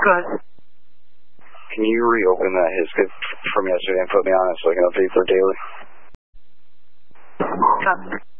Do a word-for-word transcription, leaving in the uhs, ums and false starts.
Good. Can you reopen that HISCID from yesterday and put me on it so I can update for daily? Copy.